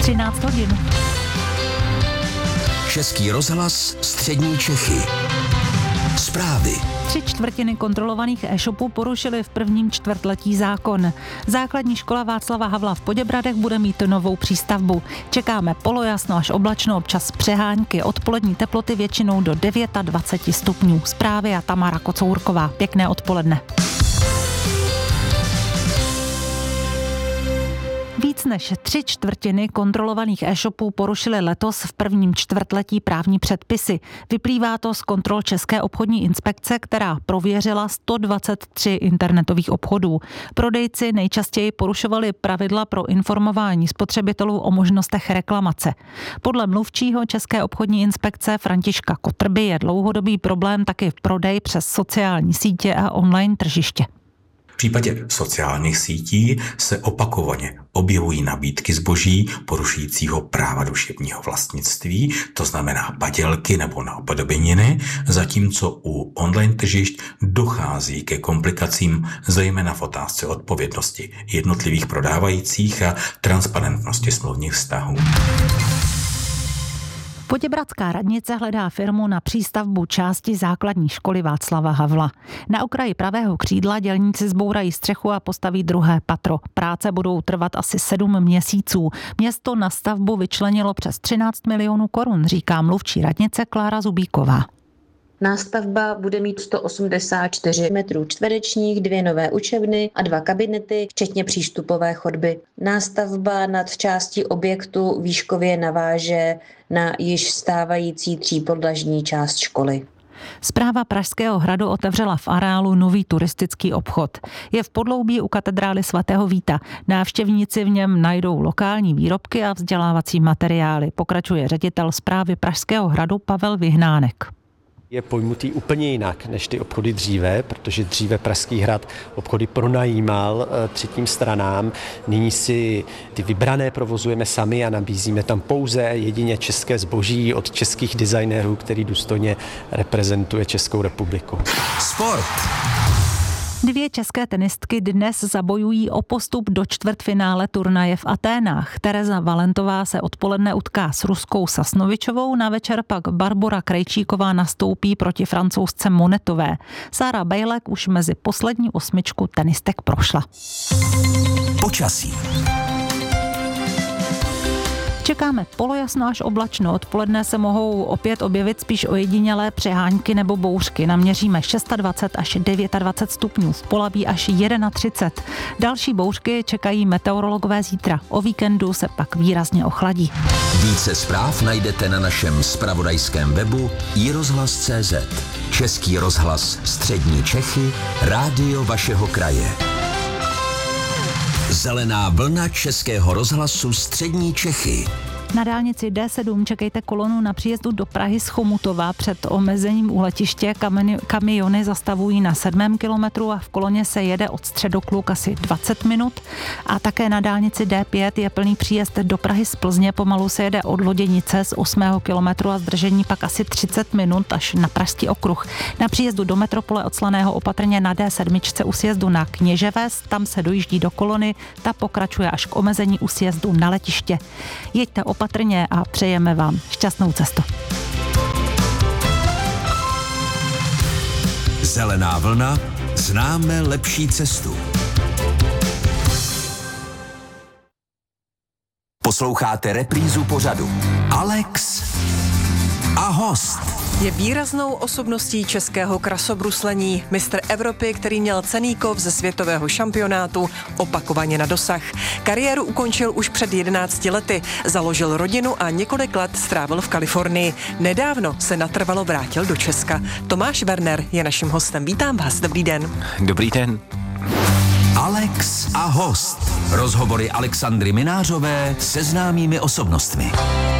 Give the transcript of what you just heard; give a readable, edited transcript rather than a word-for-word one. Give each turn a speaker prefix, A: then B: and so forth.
A: 13 hodin.
B: Český rozhlas Střední Čechy. Zprávy.
A: 3/4 kontrolovaných e-shopů porušily v prvním čtvrtletí zákon. Základní škola Václava Havla v Poděbradech bude mít novou přístavbu. Čekáme polojasno až oblačno, občas přehánky, odpolední teploty většinou do 29 stupňů. Zprávy a Tamara Kocourková. Pěkné odpoledne. Víc než 3/4 kontrolovaných e-shopů porušily letos v prvním čtvrtletí právní předpisy. Vyplývá to z kontrol České obchodní inspekce, která prověřila 123 internetových obchodů. Prodejci nejčastěji porušovali pravidla pro informování spotřebitelů o možnostech reklamace. Podle mluvčího České obchodní inspekce Františka Kotrby je dlouhodobý problém taky v prodeji přes sociální sítě a online tržiště.
C: V případě sociálních sítí se opakovaně objevují nabídky zboží porušujícího práva duševního vlastnictví, to znamená padělky nebo napodobeniny, zatímco u online tržišť dochází ke komplikacím, zejména v otázce odpovědnosti jednotlivých prodávajících a transparentnosti smluvních vztahů.
A: Poděbradská radnice hledá firmu na přístavbu části základní školy Václava Havla. Na okraji pravého křídla dělníci zbourají střechu a postaví druhé patro. Práce budou trvat asi 7 měsíců. Město na stavbu vyčlenilo přes 13 milionů korun, říká mluvčí radnice Klára Zubíková.
D: Nástavba bude mít 184 metrů čtverečních, 2 nové učebny a 2 kabinety, včetně přístupové chodby. Nástavba nad částí objektu výškově naváže na již stávající 3podlažní část školy.
A: Správa Pražského hradu otevřela v areálu nový turistický obchod. Je v podloubí u katedrály svatého Víta. Návštěvníci v něm najdou lokální výrobky a vzdělávací materiály. Pokračuje ředitel správy Pražského hradu Pavel Vyhnánek.
E: Je pojmutý úplně jinak než ty obchody dříve, protože dříve Pražský hrad obchody pronajímal třetím stranám. Nyní si ty vybrané provozujeme sami a nabízíme tam pouze jedině české zboží od českých designérů, který důstojně reprezentuje Českou republiku.
B: Sport.
A: 2 české tenistky dnes zabojují o postup do čtvrtfinále turnaje v Aténách. Tereza Valentová se odpoledne utká s Ruskou Sasnovičovou, na večer pak Barbora Krejčíková nastoupí proti Francouzce Monetové. Sára Bejlek už mezi poslední 8 tenistek prošla.
B: Počasí.
A: Čekáme polojasno až oblačno. Odpoledne se mohou opět objevit spíš ojedinělé přehánky nebo bouřky. Naměříme 26 až 29 stupňů, v Polabí až 31. Další bouřky čekají meteorologové zítra. O víkendu se pak výrazně ochladí.
B: Více zpráv najdete na našem zpravodajském webu iRozhlas.cz. Český rozhlas Střední Čechy, rádio vašeho kraje. Zelená vlna Českého rozhlasu Střední Čechy.
A: Na dálnici D7 čekejte kolonu na příjezdu do Prahy z Chomutova. Před omezením u letiště kamiony zastavují na 7. kilometru a v koloně se jede od Středokluk asi 20 minut. A také na dálnici D5 je plný příjezd do Prahy z Plzně. Pomalu se jede od Loděnice z 8. kilometru a zdržení pak asi 30 minut až na Pražský okruh. Na příjezdu do metropole od Slaného opatrně na D7 u sjezdu na Kněževes, tam se dojíždí do kolony, ta pokračuje až k omezení u sjezdu na letiště. Jeďte opatrně a přejeme vám šťastnou cestu.
B: Zelená vlna, známe lepší cestu. Posloucháte reprízu pořadu Alex a host.
F: Je výraznou osobností českého krasobruslení, mistr Evropy, který měl cenný kov ze světového šampionátu opakovaně na dosah. Kariéru ukončil už před 11 lety, založil rodinu a několik let strávil v Kalifornii. Nedávno se natrvalo vrátil do Česka. Tomáš Werner je naším hostem. Vítám vás, dobrý den.
G: Dobrý den.
B: Alex a host. Rozhovory Alexandry Minářové se známými osobnostmi.